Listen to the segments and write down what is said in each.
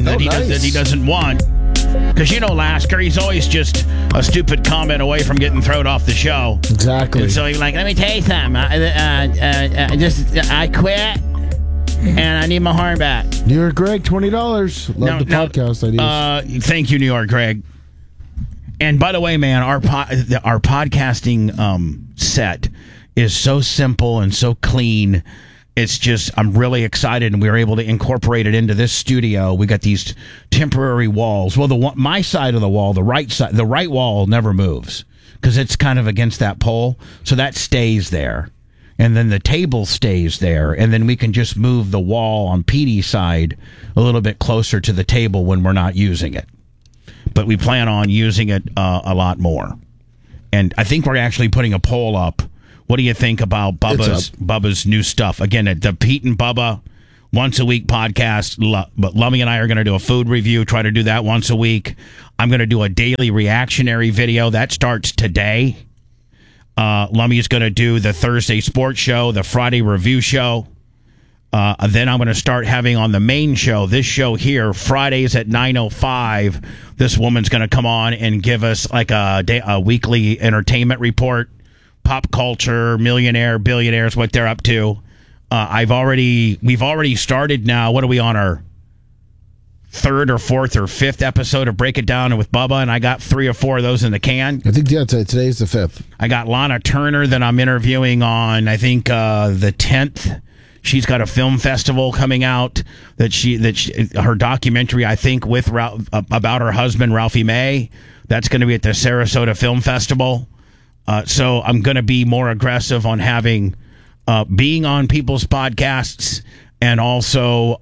that he doesn't want. Because you know Lasker, he's always just a stupid comment away from getting thrown off the show. Exactly. And so he's like, let me tell you something. I quit, and I need my horn back. New York Greg, $20. Love the podcast ideas. Thank you, New York Greg. And by the way, man, our podcasting set is so simple and so clean. It's just, I'm really excited, and we were able to incorporate it into this studio. We got these temporary walls. Well, my side of the wall, the right wall never moves because it's kind of against that pole, so that stays there. And then the table stays there, and then we can just move the wall on Petey's side a little bit closer to the table when we're not using it. But we plan on using it a lot more. And I think we're actually putting a poll up. What do you think about Bubba's new stuff? Again, the Pete and Bubba once a week podcast. But Lummy and I are going to do a food review, try to do that once a week. I'm going to do a daily reactionary video. That starts today. Lummy is going to do the Thursday sports show, the Friday review show. Then I'm going to start having on the main show, this show here, Fridays at 9:05. This woman's going to come on and give us like a weekly entertainment report, pop culture, millionaire, billionaires, what they're up to. We've already started now. What are we on, our third or fourth or fifth episode of Break It Down with Bubba? And I got 3 or 4 of those in the can. I think today's the 5th. I got Lana Turner that I'm interviewing on, I think, the 10th. She's got a film festival coming out her documentary, I think, with about her husband, Ralphie May. That's going to be at the Sarasota Film Festival. So I'm going to be more aggressive on being on people's podcasts and also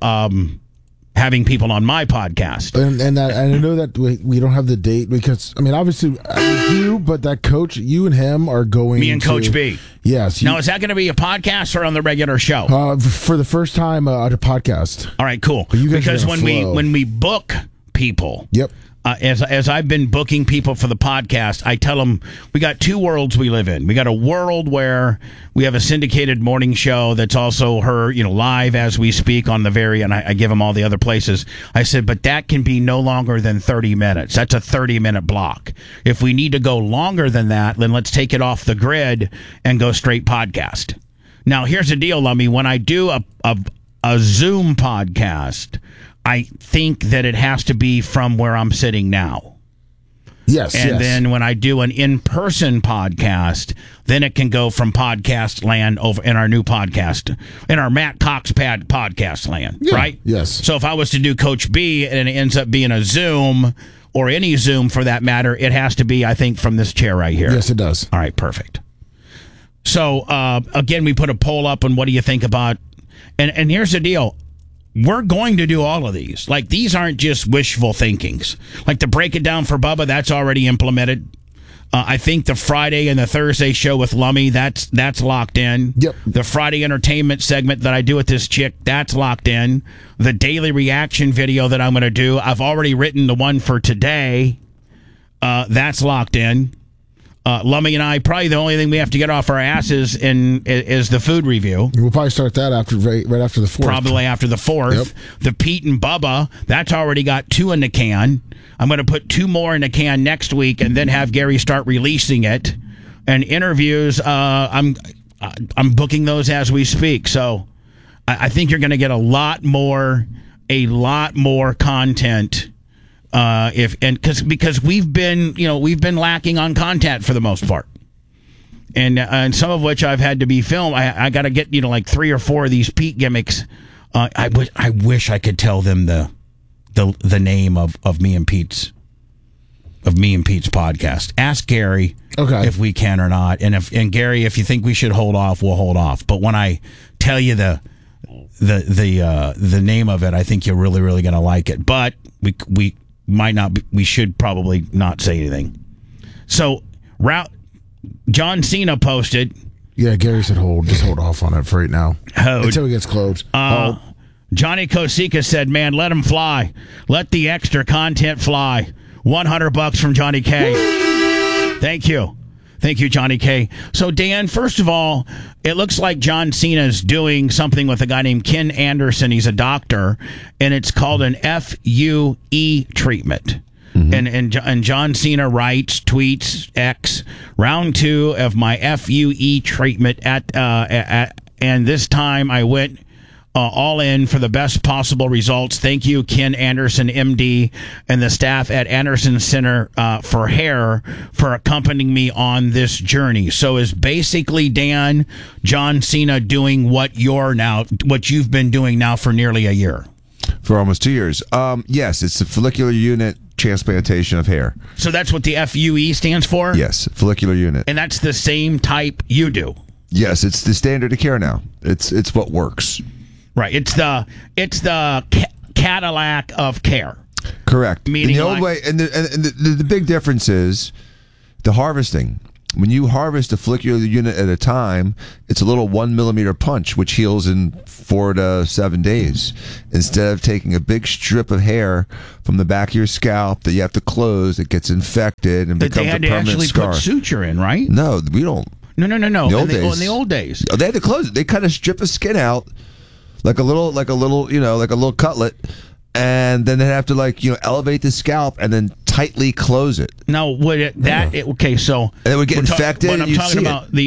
having people on my podcast. And I know that we don't have the date because, I mean, obviously you, but that coach, you and him are going Me and Coach B. Yes. Now, is that going to be a podcast or on the regular show? For the first time, a podcast. All right, cool. Because when we book people... Yep. As I've been booking people for the podcast, I tell them we got 2 worlds we live in. We got a world where we have a syndicated morning show that's also live as we speak on and I give them all the other places. I said, but that can be no longer than 30 minutes. That's a 30-minute block. If we need to go longer than that, then let's take it off the grid and go straight podcast. Now, here's the deal, Lummy. When I do a Zoom podcast, I think that it has to be from where I'm sitting now. Yes. And then when I do an in-person podcast, then it can go from podcast land over in our new podcast, in our Matt Cox podcast land, right? Yes. So if I was to do Coach B and it ends up being a Zoom or any Zoom for that matter, it has to be, I think, from this chair right here. Yes, it does. All right, perfect. So, again, we put a poll up on what do you think about, and here's the deal. We're going to do all of these. Like, these aren't just wishful thinkings. Like, the Break It Down for Bubba, that's already implemented. I think the Friday and the Thursday show with Lummy, that's locked in. Yep. The Friday entertainment segment that I do with this chick, that's locked in. The daily reaction video that I'm going to do, I've already written the one for today. That's locked in. Lummy and I, probably the only thing we have to get off our asses is the food review. We'll probably start that right after the 4th. Probably after the 4th. Yep. The Pete and Bubba, that's already got 2 in the can. I'm going to put 2 more in the can next week and then have Gary start releasing it. And interviews, I'm booking those as we speak. So I think you're going to get a lot more content. Because we've been lacking on content for the most part, and some of which I've had to be filmed. I got to get 3 or 4 of these Pete gimmicks. I wish I could tell them the name of me and Pete's podcast. Ask Gary if we can or not, and Gary, if you think we should hold off, we'll hold off. But when I tell you the name of it, I think you're really, really going to like it. But we might not. We should probably not say anything. So, John Cena posted. Yeah, Gary said just hold off on it for right now until it gets closed. Johnny Kosika said, "Man, let him fly. Let the extra content fly." $100 from Johnny K. Thank you. Thank you, Johnny K. So, Dan, first of all, it looks like John Cena's doing something with a guy named Ken Anderson. He's a doctor, and it's called an FUE treatment. Mm-hmm. And John Cena writes, tweets, X, round 2 of my FUE treatment and this time I went all in for the best possible results. Thank you, Ken Anderson, MD, and the staff at Anderson Center for Hair for accompanying me on this journey. So is basically, Dan, John Cena doing what you've been doing now for nearly a year? For almost 2 years. Yes, it's the follicular unit transplantation of hair. So that's what the FUE stands for? Yes, follicular unit. And that's the same type you do? Yes, it's the standard of care now. It's what works. Right. It's the Cadillac of care. Correct. Meaning in the old way, and the big difference is the harvesting. When you harvest a follicular unit at a time, it's a little 1 millimeter punch, which heals in 4 to 7 days. Instead of taking a big strip of hair from the back of your scalp that you have to close, it gets infected and becomes a permanent scar. They had to actually put suture in, right? No, we don't. No. In the old days, they had to close it. They cut a strip of skin out, like a little cutlet, and then they'd have to elevate the scalp and then tightly close it. Now, okay, so and it would get infected. But I'm talking about the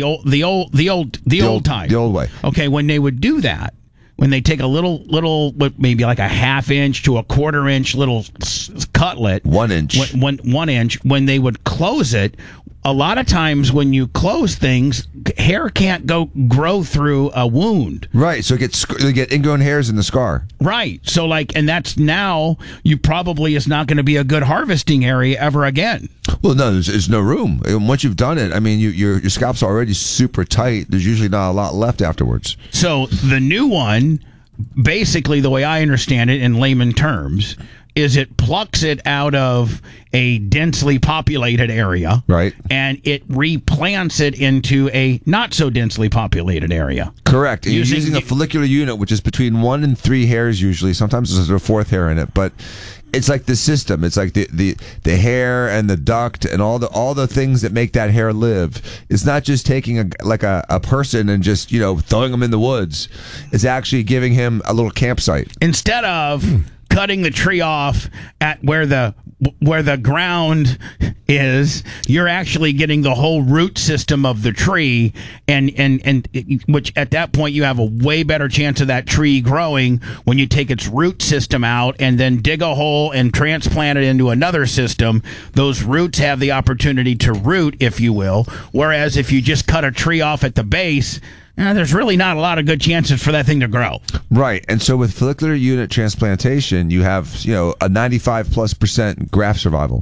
old time, the old way. Okay, when they would do that, when they take a little, maybe like a half inch to a quarter inch little cutlet, 1 inch, 1 inch, when they would close it. A lot of times when you close things, hair can't grow through a wound. Right, so you get ingrown hairs in the scar. Right, so and that's now, you probably is not going to be a good harvesting area ever again. Well, no, there's no room. And once you've done it, I mean, your scalp's already super tight. There's usually not a lot left afterwards. So the new one, basically the way I understand it in layman terms, is it plucks it out of a densely populated area, right, and it replants it into a not so densely populated area. Correct. Using a follicular unit, which is between 1 and 3 hairs usually. Sometimes there's a 4th hair in it, but it's like the system. It's like the hair and the duct and all the things that make that hair live. It's not just taking a person and just throwing them in the woods. It's actually giving him a little campsite instead of cutting the tree off at where the ground is. You're actually getting the whole root system of the tree, and which at that point you have a way better chance of that tree growing when you take its root system out and then dig a hole and transplant it into another system. Those roots have the opportunity to root, if you will, whereas if you just cut a tree off at the base, there's really not a lot of good chances for that thing to grow. Right. And so with follicular unit transplantation, you have, a 95+% graft survival.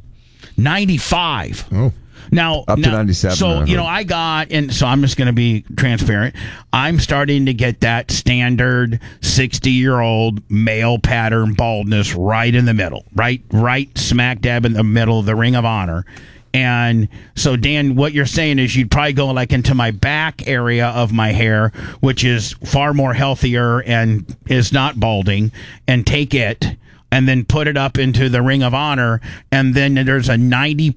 95. Oh. Now, up to 97. So, so I'm just going to be transparent. I'm starting to get that standard 60-year-old male pattern baldness right in the middle, right smack dab in the middle of the Ring of Honor. And so, Dan, what you're saying is you'd probably go into my back area of my hair, which is far more healthier and is not balding, and take it and then put it up into the Ring of Honor, and then there's a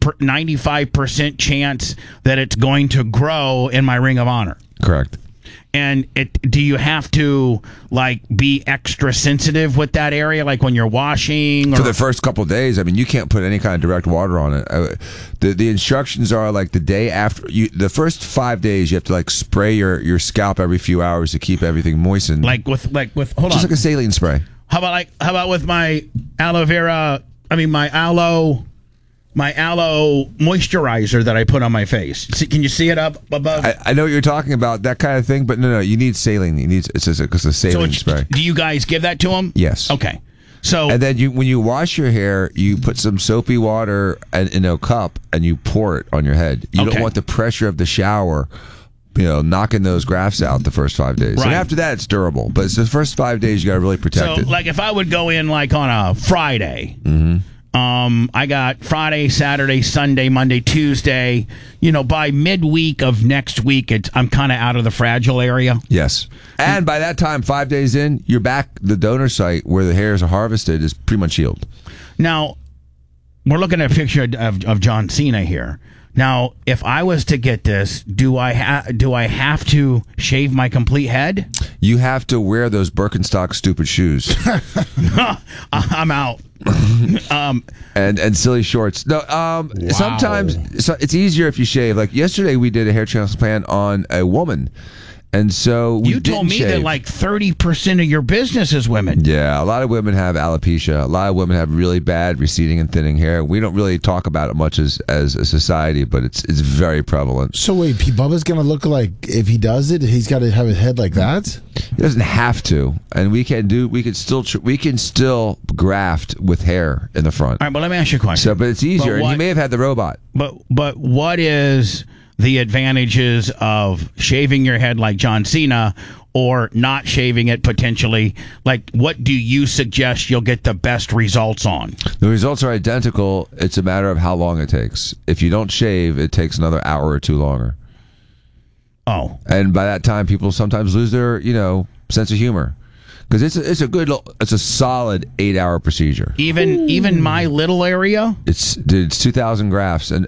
95% chance that it's going to grow in my Ring of Honor. Correct. And do you have to be extra sensitive with that area, when you're washing? For the first couple of days, I mean, you can't put any kind of direct water on it. The instructions are the day after the first 5 days, you have to spray your scalp every few hours to keep everything moistened. With hold on, just like a saline spray. How about with my aloe vera? I mean, my aloe moisturizer that I put on my face. Can you see it up above? I know what you're talking about, that kind of thing, but no, you need saline. It's a saline spray. Do you guys give that to them? Yes. Okay. So and then when you wash your hair, you put some soapy water in a cup and you pour it on your head. You don't want the pressure of the shower, knocking those grafts out the first 5 days. Right. And after that, it's durable. But it's the first 5 days you got to really protect it. So, if I would go in on a Friday. Mm-hmm. I got Friday, Saturday, Sunday, Monday, Tuesday. By midweek of next week, I'm kind of out of the fragile area. Yes. And by that time, 5 days in, you're back. The donor site where the hairs are harvested is pretty much healed. Now, we're looking at a picture of John Cena here. Now, if I was to get this, do I have to shave my complete head? You have to wear those Birkenstock stupid shoes. I'm out. and silly shorts. No, sometimes so it's easier if you shave. Like yesterday, we did a hair transplant on a woman, and so we you told me shave. that like 30% of your business is women. Yeah, a lot of women have alopecia. A lot of women have really bad receding and thinning hair. We don't really talk about it much as a society, but it's very prevalent. So wait, P. Bubba's gonna look like, if he does it, he's got to have his head like that? He doesn't have to, and we can still graft with hair in the front. All right, but let me ask you a question. So, but it's easier, and he may have had the robot. But what is the advantages of shaving your head like John Cena or not shaving it potentially? Like, what do you suggest you'll get the best results on? The results are identical. It's a matter of how long it takes. If you don't shave, it takes another hour or two longer. Oh. And by that time, people sometimes lose their, sense of humor. Because it's a solid 8-hour procedure. Even my little area? It's 2,000 grafts, and